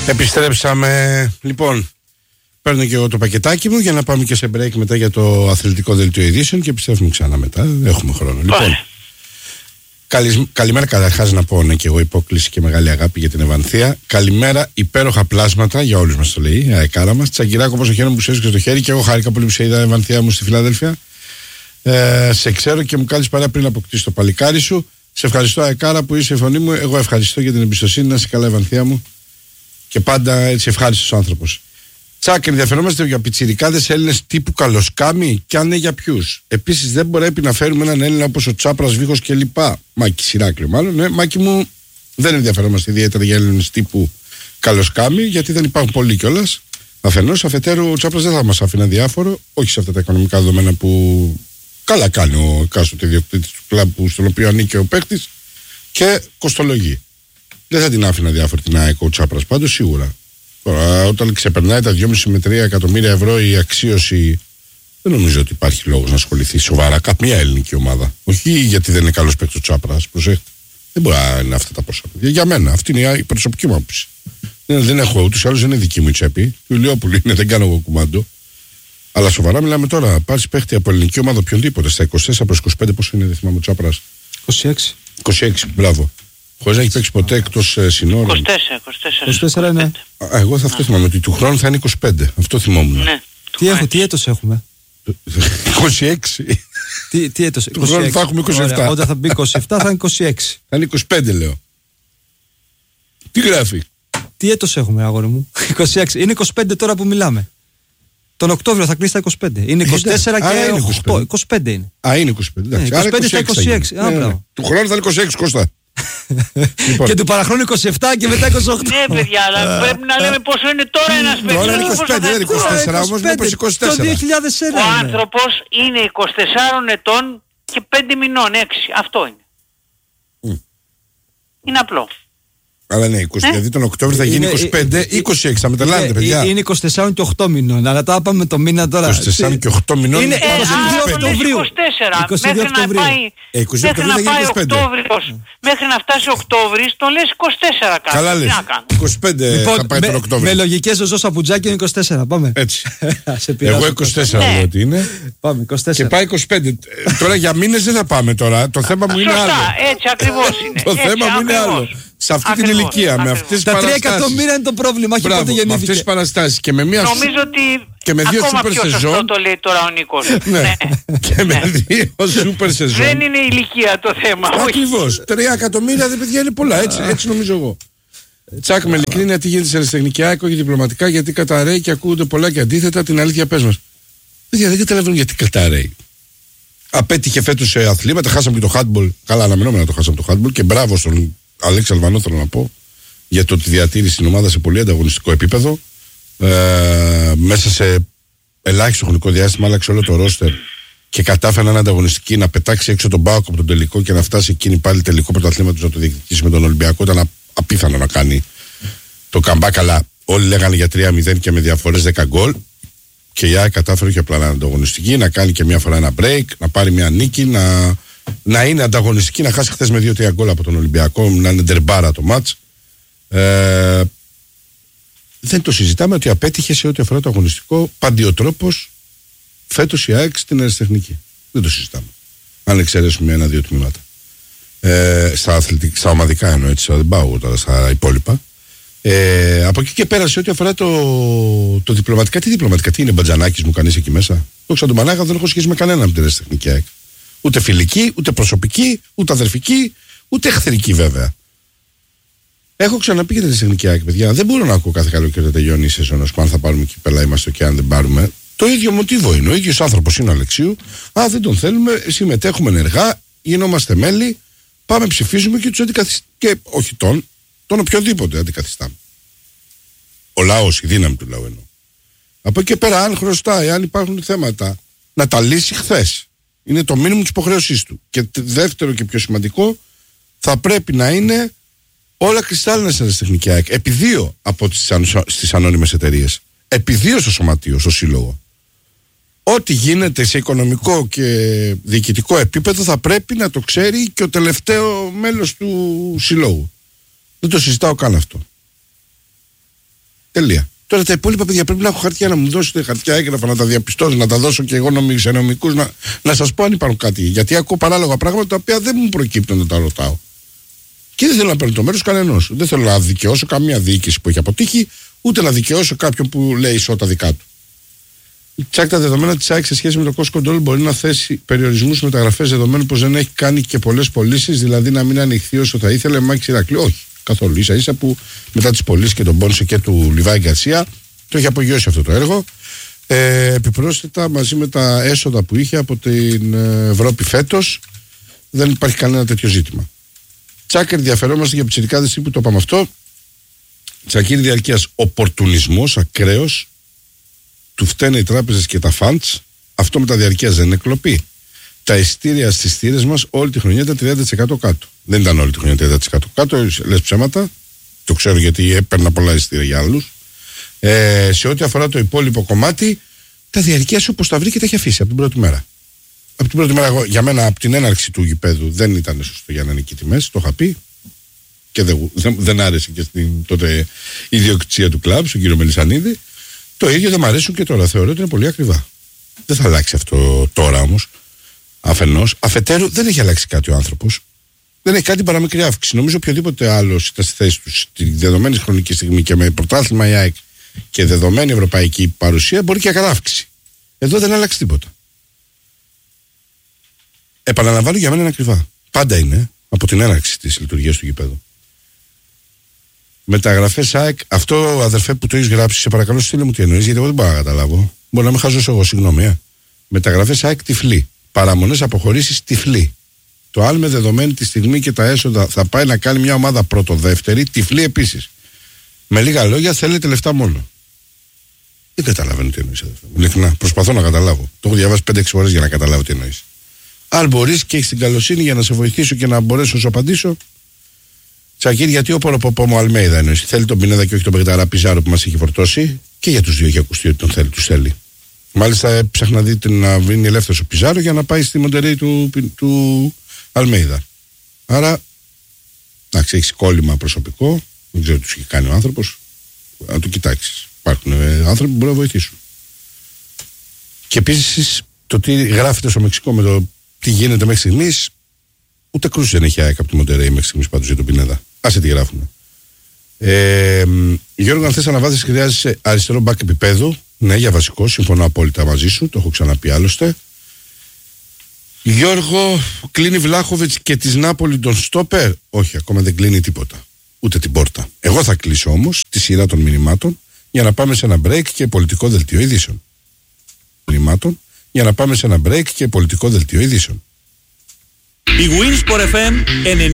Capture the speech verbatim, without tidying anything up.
Επιστρέψαμε. Λοιπόν, παίρνω και εγώ το πακετάκι μου για να πάμε και σε break μετά για το αθλητικό δελτίο ειδήσεων και επιστρέφουμε ξανά μετά. Έχουμε χρόνο. Λοιπόν, καλη, καλημέρα καταρχάς να πω, ναι, και εγώ υπόκληση και μεγάλη αγάπη για την Ευανθία. Καλημέρα, υπέροχα πλάσματα για όλους μας το λέει η αεκάρα μας. Τσαγκυράκο, πόσο χαίρομαι που σε έσκησε το χέρι και εγώ χάρηκα πολύ που σε είδα, Ευανθία μου, στη Φιλαδέλφια. Ε, σε ξέρω και μου κάνεις παρά πριν αποκτήσει το παλικάρι σου. Σε ευχαριστώ, αεκάρα, που είσαι η φωνή μου. Εγώ ευχαριστώ για την εμπιστοσύνη. Να είσαι καλά, Ευανθία μου. Και πάντα έτσι ευχάριστος άνθρωπος. Τσάκ, ενδιαφερόμαστε για πιτσιρικάδες Έλληνες τύπου Καλοσκάμι, και αν ναι, για ποιους. Επίσης, δεν πρέπει να φέρουμε έναν Έλληνα όπως ο Τσάπρας, Βίχος κλπ. Μάκη Σιράκλειο, μάλλον. Ναι, Μάκη μου, δεν ενδιαφερόμαστε ιδιαίτερα για Έλληνες τύπου Καλοσκάμι, γιατί δεν υπάρχουν πολλοί κιόλας. Αφενός, αφετέρου, ο Τσάπρας δεν θα μας αφήνει αδιάφορο, όχι σε αυτά τα οικονομικά δεδομένα που καλά κάνει ο εκάστοτε ιδιοκτήτης του κλαμπ στον οποίο ανήκει ο παίκτης και κοστολογεί. Δεν θα την άφηνα διάφορη την ΑΕΚ ο Τσάπρας πάντως, σίγουρα. Τώρα, όταν ξεπερνάει τα δυόμισι με τρία εκατομμύρια ευρώ η αξίωση, δεν νομίζω ότι υπάρχει λόγος να ασχοληθεί σοβαρά καμία ελληνική ομάδα. Όχι γιατί δεν είναι καλός παίκτης ο Τσάπρας, προσέχτε. Δεν μπορεί να είναι αυτά τα ποσά. Για μένα, αυτή είναι η προσωπική μου άποψη. Δεν, δεν έχω, ούτως ή άλλως δεν είναι δική μου η τσέπη. Του Ηλιόπουλου είναι, δεν κάνω εγώ κουμάντο. Αλλά σοβαρά μιλάμε τώρα. Πάρει παίχτη από ελληνική ομάδα οποιονδήποτε. Στα είκοσι τέσσερα προς είκοσι πέντε, πόσο είναι, δεν θυμάμαι ο Τσάπρας. είκοσι έξι. είκοσι έξι, μπράβο. Χωρίς να έχει παίξει ποτέ εκτός ε, συνόρων. είκοσι τέσσερα, είκοσι τέσσερα. είκοσι τέσσερα είναι. Α, εγώ θα αυτό θυμάμαι, ότι του χρόνου θα είναι είκοσι πέντε. Αυτό θυμόμουν. Ναι. Τι, έχω, τι έτος έχουμε. είκοσι έξι. Τι, τι έτος. Του χρόνου θα έχουμε είκοσι επτά. Ωραία, όταν θα μπει είκοσι επτά θα είναι είκοσι έξι. Θα είναι είκοσι πέντε, λέω. Τι γράφει. Τι έτος έχουμε, αγόρι μου. είκοσι έξι. Είναι είκοσι πέντε τώρα που μιλάμε. Τον Οκτώβριο θα κλείσει τα είκοσι πέντε. Είναι είκοσι τέσσερα και οκτώ. είκοσι πέντε είναι. Α, είναι είκοσι πέντε. Ναι, είκοσι πέντε στα είκοσι έξι. Α, ναι, ναι. Του χρόνου θα είναι είκοσι έξι, Κώστα. Λοιπόν. Και του παραχρόνου είκοσι επτά και μετά είκοσι οκτώ. Ναι, παιδιά, αλλά πρέπει να λέμε πόσο είναι τώρα ένας παίκτης. Τώρα είναι είκοσι πέντε, δεν είναι είκοσι τέσσερα όμως, είναι προς είκοσι τέσσερα. Το δύο χιλιάδες ένα. Ο άνθρωπος είναι είκοσι τεσσάρων ετών και πέντε μηνών, έξι. Αυτό είναι. Mm. Είναι απλό. Αλλά ναι, είκοσι, ε? δηλαδή τον Οκτώβριο θα γίνει είναι, είκοσι πέντε, είκοσι έξι, θα μεταλλάνετε, παιδιά. Είναι είκοσι τέσσερα και οκτώ μηνών, αλλά τώρα πάμε το μήνα τώρα. είκοσι τέσσερα και οκτώ μηνών είναι είκοσι δύο Οκτωβρίου. είκοσι τέσσερα, μέχρι να πάει, είκοσι δύο μέχρι να πάει Οκτώβριος, μέχρι να φτάσει Οκτώβριος, τον λες είκοσι τέσσερα κάτι. Καλά λες, είκοσι πέντε λοιπόν, θα πάει με, τον Οκτώβριο. Με λογικές ο Ζώσα Πουτζάκη είναι είκοσι τέσσερα, πάμε. Έτσι. Εγώ είκοσι τέσσερα λέω ότι είναι. Πάμε, είκοσι τέσσερα. Και πάει είκοσι πέντε. Τώρα για μήνες δεν θα πάμε τώρα, το θέμα μου είναι άλλο. Σωστά, έτσι ακριβώς είναι. Το θέμα μου είναι άλλο. Σε αυτή ακριβώς, την ηλικία, ακριβώς. Με αυτές τις τα παραστάσεις. Τα τρία εκατομμύρια είναι το πρόβλημα, όχι πότε γεννήθηκε. Με αυτές τις παραστάσεις και με μία. Νομίζω ότι και με δύο ακόμα σούπερ πιο σεζόν. Αυτό το λέει τώρα ο Νίκος. Ναι. Και με δύο σούπερ σεζόν. Δεν είναι η ηλικία το θέμα. Ακριβώς. Τρία εκατομμύρια δεν παιδιά είναι πολλά. Έτσι, έτσι νομίζω εγώ. Τσάκ, με ειλικρίνεια, τι γίνεται σε αριστεχνική άκο και διπλωματικά, γιατί καταραίει και ακούγονται πολλά και αντίθετα. Την αλήθεια πες μας. Παιδιά, δεν καταλαβαίνω γιατί καταραίει. Απέτυχε φέτος σε αθλήματα, χάσαμε και το handball. Καλά, αναμενόμενα το χάσαμε το handball και μπράβο στον Αλέξη Αλβανό, θέλω να πω, για το ότι διατήρησε την ομάδα σε πολύ ανταγωνιστικό επίπεδο. Ε, μέσα σε ελάχιστο χρονικό διάστημα άλλαξε όλο το ρόστερ και κατάφερε να είναι ανταγωνιστική, να πετάξει έξω τον Πάοκ από τον τελικό και να φτάσει εκείνη πάλι τελικό πρωταθλήματο να το διεκδικήσει με τον Ολυμπιακό. Ήταν απίθανο να κάνει το καμπάκ, αλλά όλοι λέγανε για τρία μηδέν και με διαφορές δέκα γκολ. Και η ΑΕΚ κατάφερε και απλά να είναι ανταγωνιστική, να κάνει και μια φορά ένα break, να πάρει μια νίκη, να, να είναι ανταγωνιστική, να χάσει χθες με δύο τρία γκολ από τον Ολυμπιακό, να είναι ντερμπάρα το μάτς. Ε, δεν το συζητάμε ότι απέτυχε σε ό,τι αφορά το αγωνιστικό παντιοτρόπος φέτος η ΑΕΚ στην αριστεχνική. Δεν το συζητάμε. Αν εξαιρέσουμε ένα-δύο τμήματα. Ε, στα, αθλητικά, στα ομαδικά εννοώ, έτσι, δεν πάω τώρα στα υπόλοιπα. Ε, από εκεί και πέρα σε ό,τι αφορά το, το διπλωματικά, τι διπλωματικά, τι είναι Μπατζανάκης μου κανείς εκεί μέσα. Δόξα τον Πανάγα, δεν έχω σχέση με κανέναν από την αριστεχνική ΑΕΚ. Ούτε φιλική, ούτε προσωπική, ούτε αδερφική, ούτε εχθρική βέβαια. Έχω ξαναπεί για την αριστεχνική ΑΕΚ, παιδιά. Δεν μπορώ να ακούω κάθε καλοκαίρι να τελειώνει η σεζόν. Αν θα πάρουμε κύπελα, είμαστε και αν δεν πάρουμε. Το ίδιο μοτίβο είναι. Ο ίδιος άνθρωπος είναι ο Αλεξίου. Α, δεν τον θέλουμε, συμμετέχουμε ενεργά, γινόμαστε μέλη, πάμε ψηφίζουμε και του αντικαθιστάμε. Και όχι τον. Τον οποιοδήποτε αντικαθιστάμε. Ο λαός, η δύναμη του λαού εννοώ. Από εκεί και πέρα, αν χρωστάει, αν υπάρχουν θέματα, να τα λύσει χθες. Είναι το μήνυμα της υποχρέωσής του. Και δεύτερο και πιο σημαντικό, θα πρέπει να είναι όλα κρυστάλλινα στην αριστεχνική ΑΕΚ. Επί δύο από τις, στις ανώνυμες εταιρείες. Επί δύο στο σωματείο, στο σύλλογο. Ό,τι γίνεται σε οικονομικό και διοικητικό επίπεδο θα πρέπει να το ξέρει και ο τελευταίο μέλος του συλλόγου. Δεν το συζητάω καν αυτό. Τελεία. Τώρα τα υπόλοιπα παιδιά πρέπει να έχω χαρτιά να μου δώσετε χαρτιά έγγραφα να τα διαπιστώσω, να τα δώσω και εγώ σε νομικούς να, να σας πω αν υπάρχουν κάτι. Γιατί ακούω παράλογα πράγματα τα οποία δεν μου προκύπτουν να τα ρωτάω. Και δεν θέλω να παίρνω το μέρος κανενός. Δεν θέλω να δικαιώσω καμία διοίκηση που έχει αποτύχει, ούτε να δικαιώσω κάποιον που λέει ισότα δικά του. Η Τσάκ, τα δεδομένα της ΑΕΚ σε σχέση με το cost control μπορεί να θέσει περιορισμούς μεταγραφές δεδομένου πως δεν έχει κάνει και πολλές πωλήσεις, δηλαδή να μην ανοιχθεί όσο θα ήθελε. Μάκη Ηρακλείου, όχι καθόλου. Ίσα ίσα που μετά τις πωλήσεις και τον Πόνσε και του Λιβάη Γκαρσία το έχει απογειώσει αυτό το έργο. Ε, επιπρόσθετα, μαζί με τα έσοδα που είχε από την Ευρώπη φέτος, δεν υπάρχει κανένα τέτοιο ζήτημα. Τσάκ, ενδιαφερόμαστε για πιτσιρικάδες που το είπαμε αυτό. Τσακίρη διαρκείας οπορτουνισμός ακραίος. Του φταίνε οι τράπεζες και τα φαντς. Αυτό με τα διαρκείας δεν είναι κλοπή. Τα ειστήρια στις θύρες μας όλη τη χρονιά ήταν τριάντα τοις εκατό κάτω. Δεν ήταν όλη τη χρονιά τριάντα τοις εκατό κάτω. Λες ψέματα. Το ξέρω γιατί έπαιρνα πολλά ειστήρια για άλλους. Ε, σε ό,τι αφορά το υπόλοιπο κομμάτι, τα διαρκείας όπως τα βρήκε τα έχει αφήσει από την πρώτη μέρα. Από την πρώτη μέρα, εγώ, για μένα, από την έναρξη του γηπέδου δεν ήταν σωστό για να είναι εκεί τιμές. Το είχα πει. Και δεν, δεν, δεν άρεσε και στην τότε ιδιοκτησία του κλαμπ, στον κύριο Μελισσανίδη. Το ίδιο δεν μου αρέσουν και τώρα. Θεωρώ ότι είναι πολύ ακριβά. Δεν θα αλλάξει αυτό τώρα όμως. Αφενός. Αφετέρου, δεν έχει αλλάξει κάτι ο άνθρωπος. Δεν έχει κάτι παρά μικρή αύξηση. Νομίζω οποιοδήποτε άλλο ήταν στη θέση του στη δεδομένη χρονική στιγμή και με πρωτάθλημα η ΑΕΚ και δεδομένη ευρωπαϊκή παρουσία μπορεί και να κάνει αύξηση. Εδώ δεν άλλαξε τίποτα. Επαναλαμβάνω, για μένα είναι ακριβά. Πάντα είναι από την έναρξη της λειτουργίας του γηπέδου. Μεταγραφές ΑΕΚ, αυτό αδερφέ που το έχεις γράψει, σε παρακαλώ στείλε μου τι εννοείς, γιατί εγώ δεν μπορώ να καταλάβω. Μπορεί να με χαζώσω εγώ, συγγνώμη. Ε. Μεταγραφές ΑΕΚ τυφλή. Παραμονές αποχωρήσεις τυφλή. Το άλλο με δεδομένη τη στιγμή και τα έσοδα θα πάει να κάνει μια ομάδα πρώτο-δεύτερη, τυφλή επίσης. Με λίγα λόγια θέλετε λεφτά μόνο. Δεν καταλαβαίνω τι εννοείς, αδερφέ. Ειλικρινά, προσπαθώ να καταλάβω. Το έχω διαβάσει πέντε έξι φορές για να καταλάβω τι εννοείς. Αν μπορείς και έχεις την καλοσύνη για να σε βοηθήσω και να μπορέσω να σου απαντήσω. Τσακίρ, γιατί ο Ποροποπό μου Αλμέιδα εννοεί. Θέλει τον Πινέδα και όχι τον Πεγταρά Πιζάρο που μας έχει φορτώσει. Και για τους δύο έχει ακουστεί ότι τον θέλει, τους θέλει. Μάλιστα έψαχνα να δει να βγει ελεύθερος ο Πιζάρο για να πάει στη Μοντερέι του, του Αλμέιδα. Άρα, εντάξει, έχει κόλλημα προσωπικό. Δεν ξέρω τι του έχει κάνει ο άνθρωπος. Να το κοιτάξεις. Υπάρχουν ε, άνθρωποι που μπορούν να βοηθήσουν. Και επίσης το τι γράφεται στο Μεξικό με το τι γίνεται μέχρι στιγμής. Ούτε κρούση δεν έχει ΑΕΚ από τη Μοντερέι μέχρι στιγμής πάντως για τον Πινέδα. Άσε τι γράφουν. Ε, Γιώργο, αν θες αναβάθμιση χρειάζεσαι αριστερό μπακ επίπεδου. Ναι, για βασικό, συμφωνώ απόλυτα μαζί σου. Το έχω ξαναπεί άλλωστε. Γιώργο, κλείνει Βλάχοβιτς και της Νάπολη τον στόπερ. Όχι, ακόμα δεν κλείνει τίποτα. Ούτε την πόρτα. Εγώ θα κλείσω όμως τη σειρά των μηνυμάτων για να πάμε σε ένα break και πολιτικό δελτίο ειδήσεων. Μηνυμάτων για να πάμε σε ένα break και πολιτικό δελτίο ειδήσεων. Η Winsport εφ εμ